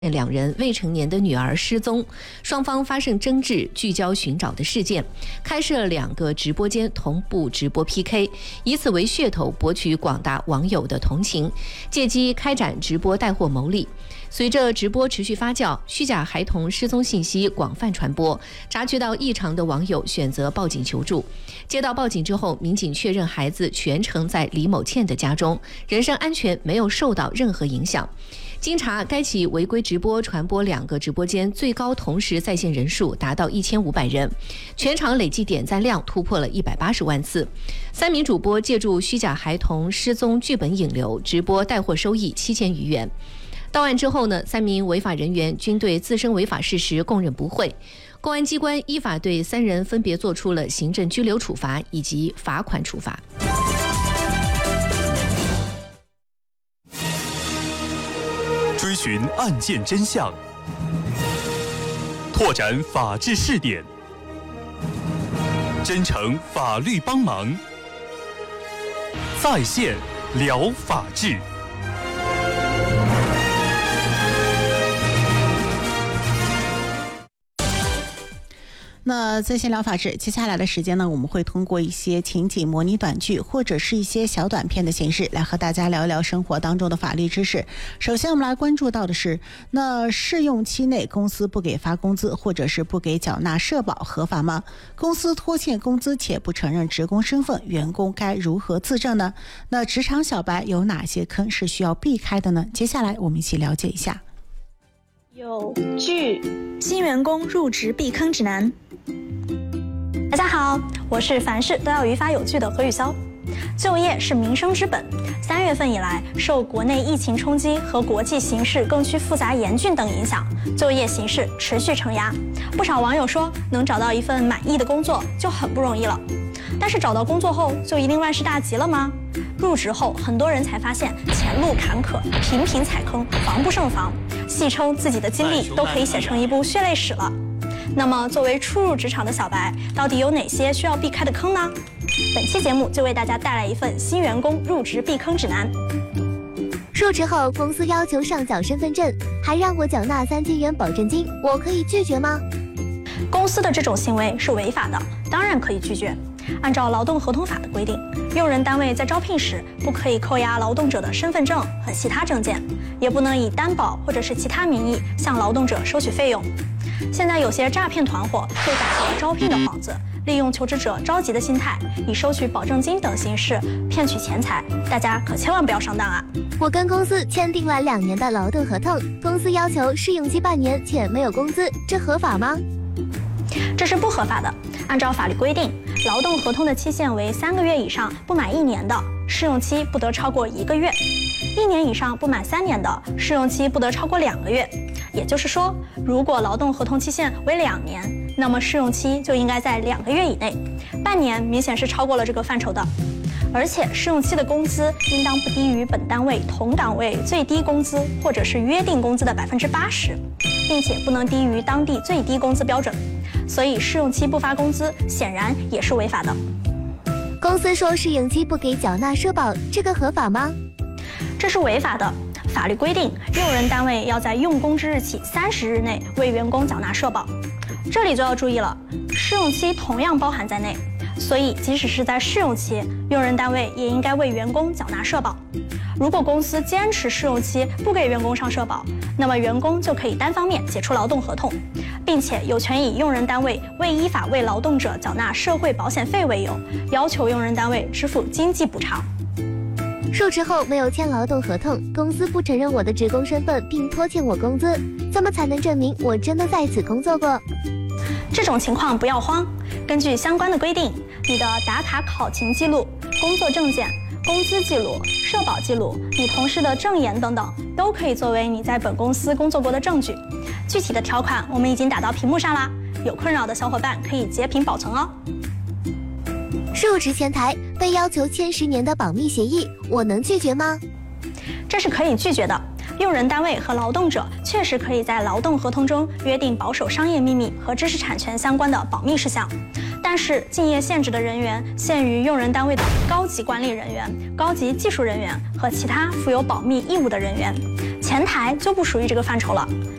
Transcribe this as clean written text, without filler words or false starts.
两人未成年的女儿失踪，双方发生争执，聚焦寻找的事件，开设2个直播间同步直播 PK， 以此为噱头博取广大网友的同情，借机开展直播带货牟利。随着直播持续发酵，虚假孩童失踪信息广泛传播，察觉到异常的网友选择报警求助。接到报警之后，民警确认孩子全程在李某倩的家中，人身安全没有受到任何影响。经查，该起违规直播传播2个直播间最高同时在线人数达到1500人，全场累计点赞量突破了180万次。3名主播借助虚假孩童失踪剧本引流，直播带货收益7000余元。到案之后呢，3名违法人员均对自身违法事实供认不讳。公安机关依法对3人分别作出了行政拘留处罚以及罚款处罚。 追寻案件真相，拓展法治试点，真诚法律帮忙，在线聊法治。 那在线聊法治，接下来的时间呢，我们会通过一些情景模拟短剧或者是一些小短片的形式来和大家聊一聊生活当中的法律知识。首先我们来关注到的是，那试用期内公司不给发工资或者是不给缴纳社保合法吗？公司拖欠工资且不承认职工身份，员工该如何自证呢？那职场小白有哪些坑是需要避开的呢？接下来我们一起了解一下。 有据新员工入职避坑指南。大家好，我是凡事都要于法有据的何雨潇。就业是民生之本，3月份以来，受国内疫情冲击和国际形势更趋复杂严峻等影响，就业形势持续承压。不少网友说，能找到一份满意的工作就很不容易了。但是找到工作后就一定万事大吉了吗？入职后，很多人才发现前路坎坷，频频踩坑，防不胜防，戏称自己的经历都可以写成一部血泪史了。那么作为初入职场的小白，到底有哪些需要避开的坑呢？本期节目就为大家带来一份新员工入职避坑指南。 入职后，公司要求上缴身份证，还让我缴纳3000元保证金，我可以拒绝吗？ 公司的这种行为是违法的，当然可以拒绝。按照劳动合同法的规定，用人单位在招聘时不可以扣押劳动者的身份证和其他证件，也不能以担保或者是其他名义向劳动者收取费用。现在有些诈骗团伙会打着招聘的幌子，利用求职者着急的心态，以收取保证金等形式骗取钱财，大家可千万不要上当啊！ 我跟公司签订了2年的劳动合同，公司要求试用期半年且没有工资，这合法吗？ 这是不合法的。按照法律规定，劳动合同的期限为3个月以上不满1年的，试用期不得超过1个月；1年以上不满3年的，试用期不得超过2个月。也就是说，如果劳动合同期限为2年，那么试用期就应该在2个月以内，半年明显是超过了这个范畴的。而且试用期的工资应当不低于本单位同岗位最低工资或者是约定工资的80%，并且不能低于当地最低工资标准。所以试用期不发工资显然也是违法的。 公司说试用期不给缴纳社保，这个合法吗？ 这是违法的。法律规定，用人单位要在用工之日起30日内为员工缴纳社保。这里就要注意了，试用期同样包含在内，所以即使是在试用期，用人单位也应该为员工缴纳社保。如果公司坚持试用期不给员工上社保，那么员工就可以单方面解除劳动合同，并且有权以用人单位未依法为劳动者缴纳社会保险费为由，要求用人单位支付经济补偿。 入职后没有签劳动合同，公司不承认我的职工身份并拖欠我工资，怎么才能证明我真的在此工作过？ 这种情况不要慌，根据相关的规定，你的打卡考勤记录、工作证件、工资记录、社保记录、你同事的证言等等，都可以作为你在本公司工作过的证据。具体的条款我们已经打到屏幕上啦，有困扰的小伙伴可以截屏保存哦。 入职前台被要求签10年的保密协议，我能拒绝吗？ 这是可以拒绝的。用人单位和劳动者确实可以在劳动合同中约定保守商业秘密和知识产权相关的保密事项，但是竞业现职的人员限于用人单位的高级管理人员、高级技术人员和其他负有保密义务的人员， 前台就不属于这个范畴了。